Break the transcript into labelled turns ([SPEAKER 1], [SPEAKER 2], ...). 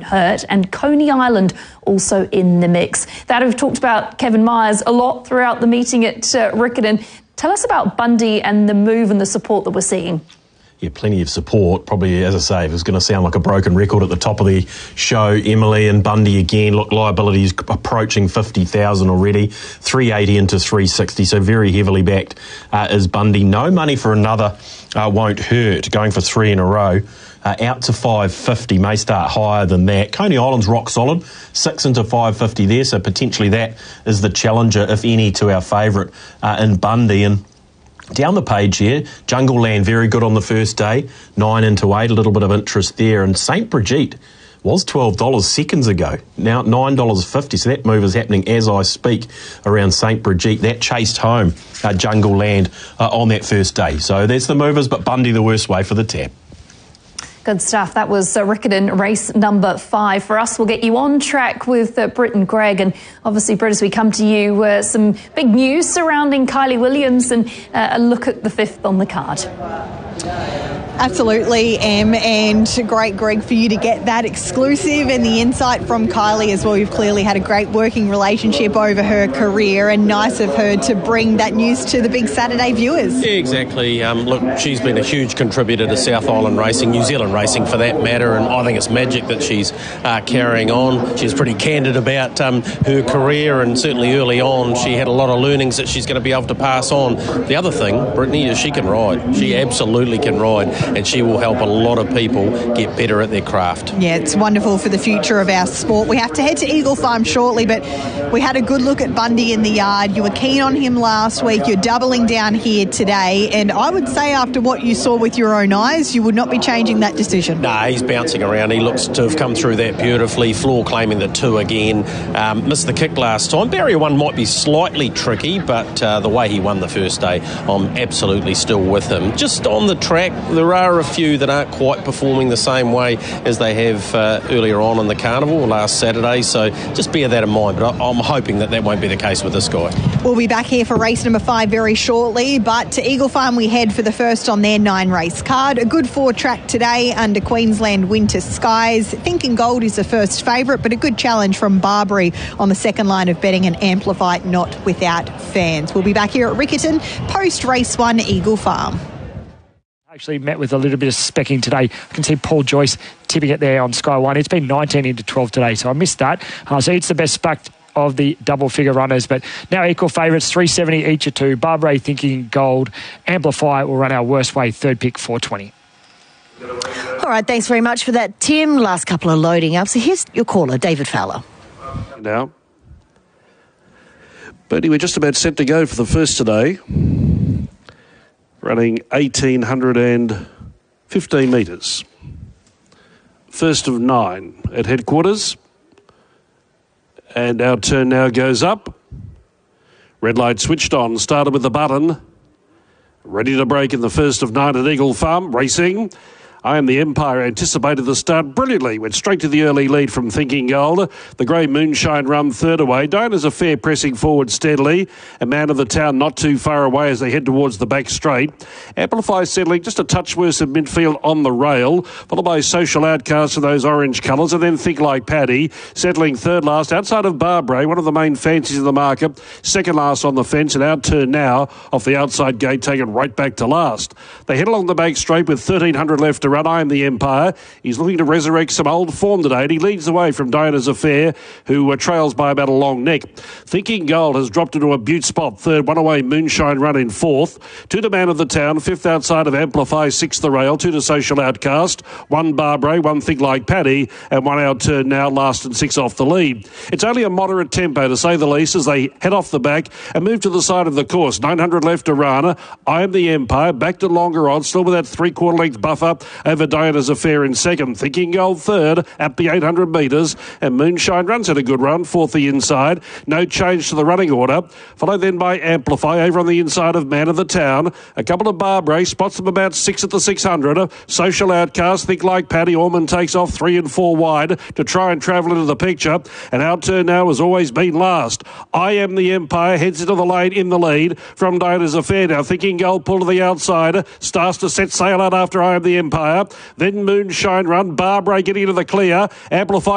[SPEAKER 1] hurt, and Coney Island also in the mix. That we've talked about Kevin Myers a lot throughout the meeting at Riccarton. Tell us about Bundy and the move and the support that we're seeing.
[SPEAKER 2] Yeah, plenty of support. Probably, as I say, if it's going to sound like a broken record at the top of the show, Emily and Bundy again. Look, liability is approaching 50,000 already, 380 into 360, so very heavily backed is Bundy. No money for another won't hurt, going for 3 in a row. Out to 550, may start higher than that. Coney Island's rock solid, 6 into 550 there, so potentially that is the challenger, if any, to our favourite in Bundy. And down the page here, Jungle Land, very good on the first day, 9 into 8, a little bit of interest there. And St. Brigitte was $12 seconds ago, now $9.50, so that move is happening as I speak around St. Brigitte. That chased home Jungle Land on that first day. So there's the movers, but Bundy the worst way for the tap.
[SPEAKER 1] Good stuff. That was Riccarton race number 5. For us, we'll get you on track with Britt and Greg. And obviously, Britt, as we come to you, some big news surrounding Kylie Williams and a look at the 5th on the card.
[SPEAKER 3] Absolutely, Em, and great, Greg, for you to get that exclusive and the insight from Kylie as well. You've clearly had a great working relationship over her career, and nice of her to bring that news to the big Saturday viewers.
[SPEAKER 4] Yeah, exactly. Look, she's been a huge contributor to South Island racing, New Zealand racing for that matter, and I think it's magic that she's carrying on. She's pretty candid about her career, and certainly early on she had a lot of learnings that she's going to be able to pass on. The other thing, Brittany, is she can ride. She absolutely can ride, and she will help a lot of people get better at their craft.
[SPEAKER 3] Yeah, it's wonderful for the future of our sport. We have to head to Eagle Farm shortly, but we had a good look at Bundy in the yard. You were keen on him last week. You're doubling down here today, and I would say after what you saw with your own eyes, you would not be changing that decision.
[SPEAKER 4] No, he's bouncing around. He looks to have come through that beautifully. Floor claiming the 2 again. Missed the kick last time. Barrier 1 might be slightly tricky, but the way he won the first day, I'm absolutely still with him. Just on the track, there are a few that aren't quite performing the same way as they have earlier on in the carnival last Saturday, so just bear that in mind, but I'm hoping that won't be the case with this guy.
[SPEAKER 3] We'll be back here for race number 5 very shortly, but to Eagle Farm we head for the first on their 9 race card. A good 4 track today under Queensland Winter Skies. Thinking Gold is the first favourite, but a good challenge from Barbary on the second line of betting, and Amplify not without fans. We'll be back here at Riccarton post race 1 Eagle Farm.
[SPEAKER 5] Actually met with a little bit of specking today. I can see Paul Joyce tipping it there on Sky One. It's been 19 into 12 today, so I missed that. So it's the best spec of the double figure runners, but now equal favourites, 370 each of 2. Barbary Thinking Gold. Amplify will run our worst way, third pick, 420.
[SPEAKER 6] All right, thanks very much for that, Tim. Last couple of loading up. So here's your caller, David Fowler.
[SPEAKER 7] Now, Bertie, we're just about set to go for the first today. Running 1,815 metres. First of 9 at headquarters. And our turn now goes up. Red light switched on, started with the button. Ready to break in the first of 9 at Eagle Farm, racing. I Am the Empire anticipated the start brilliantly, went straight to the early lead from Thinking Gold. The Grey Moonshine run third away. Dinah's Affair pressing forward steadily. A Man of the Town not too far away as they head towards the back straight. Amplify settling just a touch worse in midfield on the rail, followed by Social Outcast in those orange colours, and then Think Like Paddy settling third last outside of Barbary, one of the main fancies in the market, second last on the fence, and our turn now off the outside gate taken right back to last. They head along the back straight with 1,300 left to run. I Am the Empire. He's looking to resurrect some old form today, and he leads away from Dinah's Affair, who trails by about a long neck. Thinking Gold has dropped into a butte spot, third, one away Moonshine run in fourth, 2 to Man of the Town, 5th outside of Amplify, 6th the rail, 2 to Social Outcast, 1 Barbary, 1 Think Like Paddy, and 1 Our Turn now, last and 6 off the lead. It's only a moderate tempo, to say the least, as they head off the back and move to the side of the course. 900 left to run. I Am the Empire, back to longer odds, still with that 3/4 length buffer over Dinah's Affair in second. Thinking Gold third at the 800 metres, and Moonshine runs at a good run, fourth the inside. No change to the running order. Followed then by Amplify over on the inside of Man of the Town. A couple of Barbary, spots them about 6 at the 600. Social Outcast, Think Like Paddy. Ormond takes off 3 and 4 wide to try and travel into the picture. And Our Turn now has always been last. I Am the Empire heads into the lane in the lead from Dinah's Affair now. Thinking Gold pull to the outside. Starts to set sail out after I Am the Empire. Then Moonshine run. Barbary getting into the clear. Amplify